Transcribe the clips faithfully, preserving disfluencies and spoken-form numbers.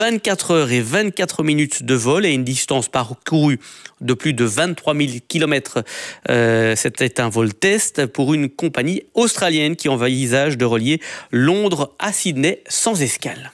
vingt-quatre heures et vingt-quatre minutes de vol et une distance parcourue de plus de vingt-trois mille kilomètres. Euh, c'était un vol test pour une compagnie australienne qui envisage de relier Londres à Sydney sans escale.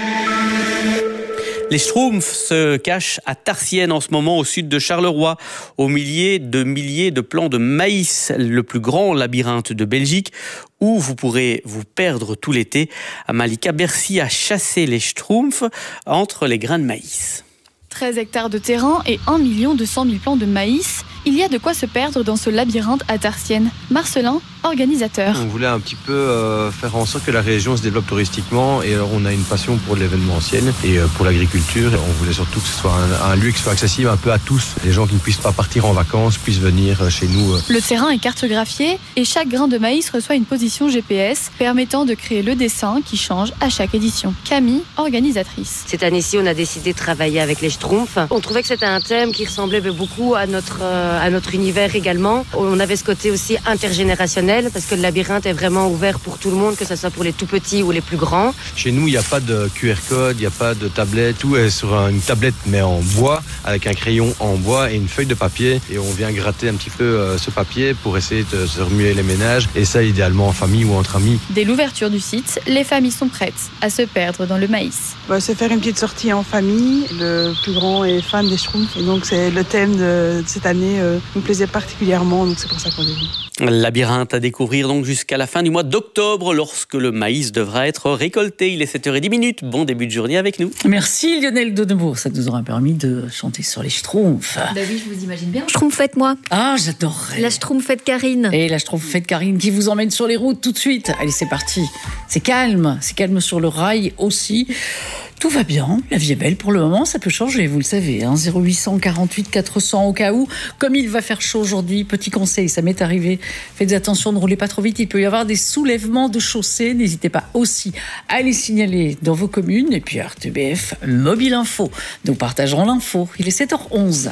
Les Schtroumpfs se cachent à Tarsienne en ce moment, au sud de Charleroi, au milieu de milliers de plants de maïs, le plus grand labyrinthe de Belgique, où vous pourrez vous perdre tout l'été. Malika Bercy a chassé les Schtroumpfs entre les grains de maïs. treize hectares de terrain et un million deux cent mille plants de maïs. Il y a de quoi se perdre dans ce labyrinthe à Tarsienne. Marcelin, organisateur. On voulait un petit peu euh, faire en sorte que la région se développe touristiquement, et alors on a une passion pour l'événementiel et euh, pour l'agriculture. On voulait surtout que ce soit un, un lieu qui soit accessible un peu à tous. Les gens qui ne puissent pas partir en vacances puissent venir chez nous. Le terrain est cartographié et chaque grain de maïs reçoit une position G P S permettant de créer le dessin qui change à chaque édition. Camille, organisatrice. Cette année-ci, on a décidé de travailler avec les Schtroumpfs. On trouvait que c'était un thème qui ressemblait beaucoup à notre, euh, à notre univers également. On avait ce côté aussi intergénérationnel parce que le labyrinthe est vraiment ouvert pour tout le monde, que ce soit pour les tout petits ou les plus grands. Chez nous, il n'y a pas de Q R code, il n'y a pas de tablette. Tout est sur une tablette mais en bois, avec un crayon en bois et une feuille de papier. Et on vient gratter un petit peu euh, ce papier pour essayer de se remuer les ménages. Et ça, idéalement en famille ou entre amis. Dès l'ouverture du site, les familles sont prêtes à se perdre dans le maïs. Bah, c'est faire une petite sortie en famille. Le plus grand est fan des Schtroumpfs. Et donc, c'est le thème de, de cette année euh, nous plaisait particulièrement. Donc, c'est pour ça qu'on est venu. Labyrinthe à découvrir donc jusqu'à la fin du mois d'octobre, lorsque le maïs devra être récolté. Il est sept heures dix. Bon début de journée avec nous. Merci Lionel Donnebourg, ça nous aura permis de chanter sur les Schtroumpfs. Bah oui, je vous imagine bien. Schtroumpfette moi. Ah, j'adorerais. La Schtroumpfette Karine. Et la Schtroumpfette Karine qui vous emmène sur les routes tout de suite. Allez, c'est parti. C'est calme, c'est calme sur le rail aussi. Tout va bien, la vie est belle pour le moment, ça peut changer, vous le savez. Hein, zéro huit cent quarante-huit quatre cents au cas où. Comme il va faire chaud aujourd'hui, petit conseil, ça m'est arrivé. Faites attention, ne roulez pas trop vite, il peut y avoir des soulèvements de chaussées. N'hésitez pas aussi à les signaler dans vos communes. Et puis R T B F Mobile Info, nous partagerons l'info. Il est sept heures onze.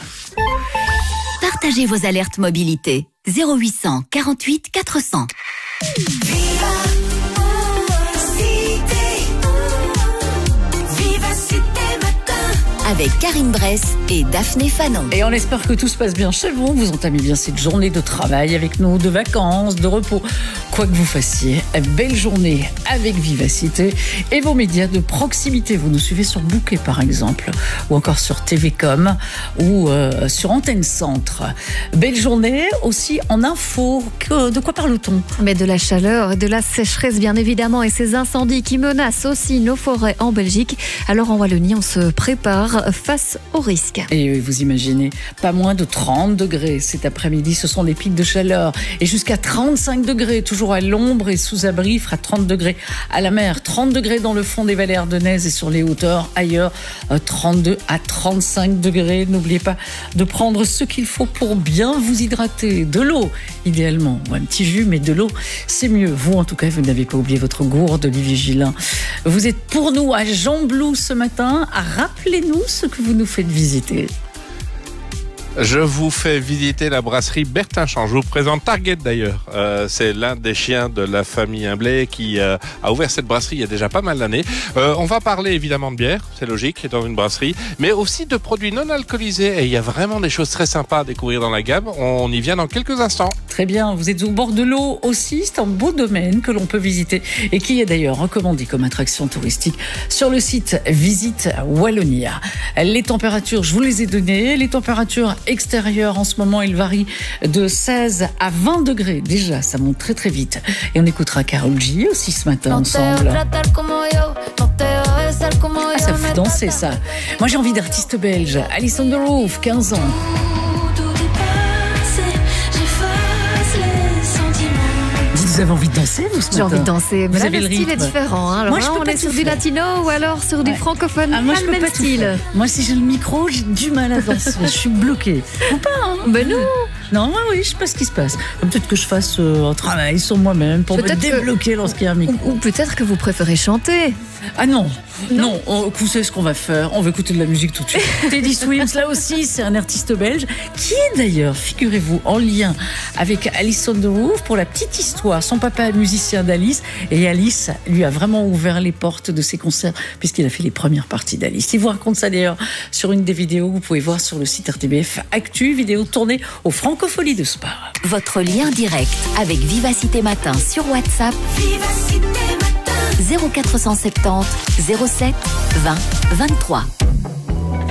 Partagez vos alertes mobilité. zéro huit cent quarante-huit quatre cents. Avec Karine Bress et Daphné Fanon. Et on espère que tout se passe bien chez vous. Vous entamez bien cette journée de travail avec nous, de vacances, de repos. Quoi que vous fassiez, belle journée avec vivacité et vos médias de proximité. Vous nous suivez sur Bouquet par exemple, ou encore sur T V Com, ou euh, sur Antenne Centre. Belle journée aussi en info. Que, de quoi parle-t-on ? Mais de la chaleur, de la sécheresse bien évidemment, et ces incendies qui menacent aussi nos forêts en Belgique. Alors en Wallonie, on se prépare face au risque. Et vous imaginez, pas moins de trente degrés cet après-midi, ce sont les pics de chaleur. Et jusqu'à trente-cinq degrés, toujours à l'ombre et sous abri, il fera trente degrés à la mer, trente degrés dans le fond des vallées ardennaises et sur les hauteurs ailleurs, trente-deux à trente-cinq degrés. N'oubliez pas de prendre ce qu'il faut pour bien vous hydrater. De l'eau, idéalement, ou un petit jus, mais de l'eau, c'est mieux. Vous, en tout cas, vous n'avez pas oublié votre gourde, Olivier Gillin. Vous êtes pour nous à Jean-Blou ce matin. Rappelez-nous ce que vous nous faites visiter. Je vous fais visiter la brasserie Bertinchamp. Je vous présente Target d'ailleurs. Euh, c'est l'un des chiens de la famille Humblay qui euh, a ouvert cette brasserie il y a déjà pas mal d'années. Euh, on va parler évidemment de bière, c'est logique, dans une brasserie, mais aussi de produits non alcoolisés. Et il y a vraiment des choses très sympas à découvrir dans la gamme. On y vient dans quelques instants. Très bien, vous êtes au bord de l'eau aussi. C'est un beau domaine que l'on peut visiter et qui est d'ailleurs recommandé comme attraction touristique sur le site Visite Wallonia. Les températures, je vous les ai données. Les températures extérieures en ce moment, il varie de seize à vingt degrés. Déjà, ça monte très très vite. Et on écoutera Karol G aussi ce matin ensemble. Ah, ça fait danser ça. Moi j'ai envie d'artiste belge. Alison on the Roof, quinze ans. Vous avez envie de danser, vous, ce matin ? J'ai envie de danser. Mais vous là, avez le style est différent. Hein. Alors moi, là, je peux on pas est sur tout du faire. latino ou alors sur du ouais. francophone. Ah, moi, pas je le peux même pas tout style. faire. Moi, si j'ai le micro, j'ai du mal à danser. Je suis bloquée. Ou pas, hein ? Ben non. Non, oui, je sais pas ce qui se passe. Peut-être que je fasse euh, un travail sur moi-même pour me débloquer que... lorsqu'il y a un micro. Ou, ou peut-être que vous préférez chanter. Ah non, non, non, vous savez ce qu'on va faire, on va écouter de la musique tout de suite. Teddy Swims, là aussi, c'est un artiste belge qui est d'ailleurs, figurez-vous, en lien avec Alice on the Roof. Pour la petite histoire, son papa est musicien d'Alice et Alice lui a vraiment ouvert les portes de ses concerts puisqu'il a fait les premières parties d'Alice. Il vous raconte ça d'ailleurs sur une des vidéos que vous pouvez voir sur le site R T B F Actu, vidéo tournée au Francophonie de Spa. Votre lien direct avec Vivacité Matin sur WhatsApp. Vivacité Matin. zéro quatre cent soixante-dix zéro sept vingt vingt-trois.